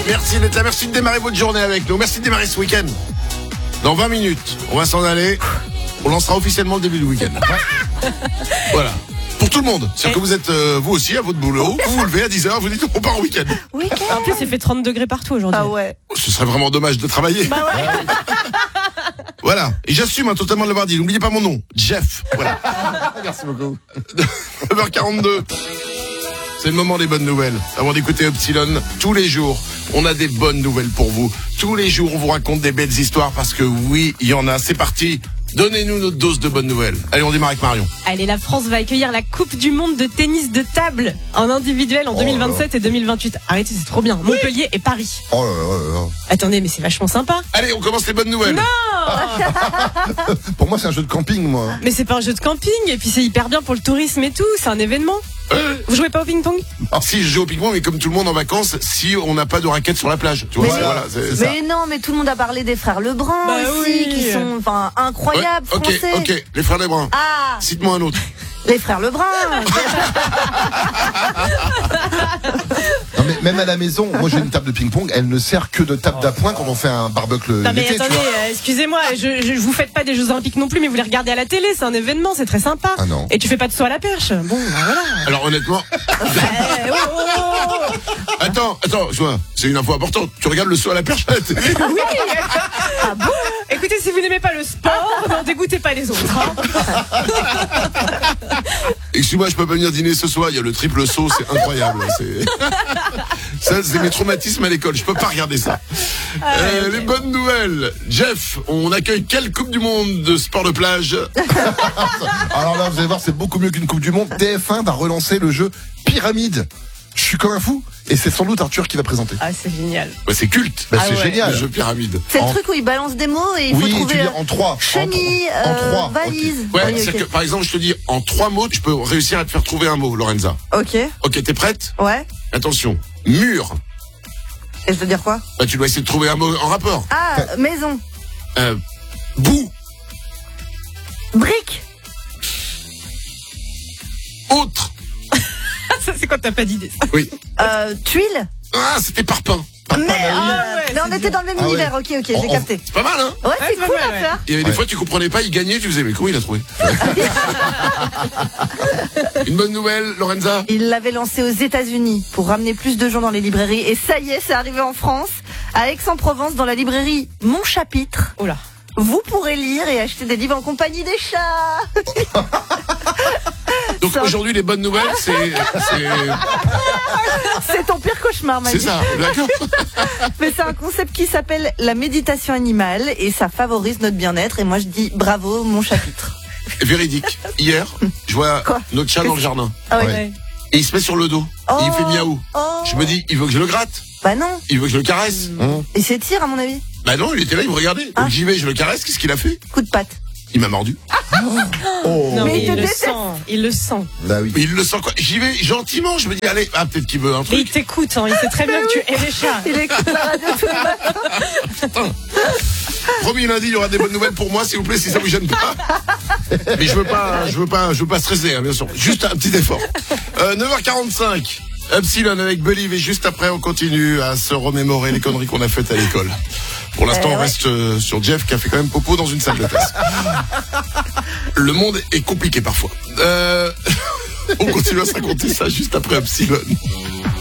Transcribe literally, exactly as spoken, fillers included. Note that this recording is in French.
Merci d'être là, merci de démarrer votre journée avec nous. Merci de démarrer ce week-end. Dans vingt minutes, on va s'en aller. On lancera officiellement le début du week-end. Voilà. Pour tout le monde. C'est-à-dire que vous êtes, euh, vous aussi, à votre boulot. Vous vous levez à dix heures, vous dites on part en week-end. Week-end. En plus, il fait trente degrés partout aujourd'hui. Ah ouais. Ce serait vraiment dommage de travailler. Bah ouais. Voilà. Et j'assume hein, totalement le mardi. N'oubliez pas mon nom. Jeff. Voilà. Merci beaucoup. neuf heures quarante-deux. C'est le moment des bonnes nouvelles. Avant d'écouter Epsilon, tous les jours, on a des bonnes nouvelles pour vous. Tous les jours, on vous raconte des belles histoires parce que oui, il y en a. C'est parti. Donnez-nous notre dose de bonnes nouvelles. Allez, on démarre avec Marion. Allez, la France va accueillir la Coupe du Monde de tennis de table en individuel en Oh deux mille vingt-sept et deux mille vingt-huit. Arrêtez, c'est trop bien. Montpellier et Paris. Oh là là là. Attendez, mais c'est vachement sympa. Allez, on commence les bonnes nouvelles. Non, Pour moi, c'est un jeu de camping, moi. mais c'est pas un jeu de camping et puis c'est hyper bien pour le tourisme et tout. C'est un événement. Euh, Vous jouez pas au ping-pong? si je joue au ping-pong, mais comme tout le monde en vacances, si on n'a pas de raquettes sur la plage. Tu vois, Mais, c'est- voilà, c'est ça. mais non, mais tout le monde a parlé des frères Lebrun Bah aussi, oui. qui sont enfin incroyables, Ouais, ok, français. ok. Les frères Lebrun. Ah, Cite-moi un autre. les frères Lebrun. Non, mais même à la maison, moi j'ai une table de ping-pong, elle ne sert que de table d'appoint quand on fait un barbecue Non mais l'été, tu attendez, vois. euh, excusez-moi, je, je, je vous faites pas des Jeux Olympiques non plus, mais vous les regardez à la télé, c'est un événement, c'est très sympa. Ah non. Et tu fais pas de saut à la perche. Bon, bah voilà. Alors honnêtement, Eh, oh, oh, oh. attends, attends, je vois, c'est une info importante. Tu regardes le saut à la perche à la télé. Oui. Ah bon? Écoutez, si vous n'aimez pas le sport, n'en dégoûtez pas les autres. Hein. Excuse-moi, je peux pas venir dîner ce soir. Il y a le triple saut, c'est incroyable. C'est ça, c'est mes traumatismes à l'école. Je peux pas regarder ça. Ah, Euh, ouais, ok. Les bonnes nouvelles. Jeff, on accueille quelle Coupe du Monde de sport de plage? Alors là, vous allez voir, c'est beaucoup mieux qu'une Coupe du Monde. T F un va relancer le jeu Pyramide. Je suis comme un fou. Et c'est sans doute Arthur qui va présenter. Ah, c'est génial. Bah, c'est culte. Bah, Ah c'est ouais. génial. Le jeu pyramide. C'est le En- truc où ils balancent des mots et il faut Oui, tu trouver dis euh, en trois. chenille, En, en euh, trois. valise. Ouais, Oui, c'est-à-dire ok. que par exemple, je te dis en trois mots, tu peux réussir à te faire trouver un mot, Lorenza. Ok, Ok, t'es prête? ouais. Attention. Mur. Et je veux dire quoi? Bah, tu dois essayer de trouver un mot en rapport. Ah, maison, Euh, bout. brique, Autre. Ça, c'est quand t'as pas d'idée. ça. Oui. euh, tuile. Ah, c'était parpaing. Mais, Ah euh, ouais, mais on c'est était dans le même Ah ouais. univers. Ok, ok, On- j'ai on- capté. C'est pas mal, hein? Ouais, c'est c'est cool pas mal, à ouais. faire. Il y avait des Ouais. fois, tu comprenais pas, il gagnait, tu faisais, mais comment il a trouvé? Une bonne nouvelle, Lorenza? Il l'avait lancé aux États-Unis pour ramener plus de gens dans les librairies. Et ça y est, c'est arrivé en France, à Aix-en-Provence, dans la librairie Mon Chapitre. Oh là. Vous pourrez lire et acheter des livres en compagnie des chats. Donc Ça- aujourd'hui, les bonnes nouvelles, c'est, c'est, C'est ton pire cauchemar, c'est Manu. ça, d'accord? Mais c'est un concept qui s'appelle la méditation animale et ça favorise notre bien-être. Et moi, je dis bravo, Mon Chapitre. Véridique. Hier, je vois Quoi? notre chat dans le jardin. Ah ouais. Ouais. Et il se met sur le dos. Oh. Et il fait miaou. Oh. Je me dis, il veut que je le gratte. Bah non. Il veut que je le caresse. Hum. Il s'étire, à mon avis. Bah non, il était là, il me regardait. Ah. Donc j'y vais, je le caresse. Qu'est-ce qu'il a fait? Coup de patte. Il m'a mordu. Oh. Non, Mais mais il te il le déteste. sent. Il le sent. Bah oui. Mais il le sent quoi? J'y vais gentiment. Je me dis, allez, ah, peut-être qu'il veut un Mais il truc. t'écoute, hein. Il sait très bien que tu hais les chats. Il écoute la radio tous les matins. Promis, lundi, il y aura des bonnes nouvelles pour moi, s'il vous plaît, si ça vous gêne pas. Mais je veux pas, je veux pas, je veux pas stresser, hein, bien sûr. Juste un petit effort. Euh, neuf heures quarante-cinq. Epsilon avec Believe et juste après, on continue à se remémorer les conneries qu'on a faites à l'école. Pour l'instant, Euh, on ouais. reste euh, sur Jeff qui a fait quand même popo dans une salle de classe. Le monde est compliqué parfois. Euh, on continue à se raconter ça juste après Epsilon.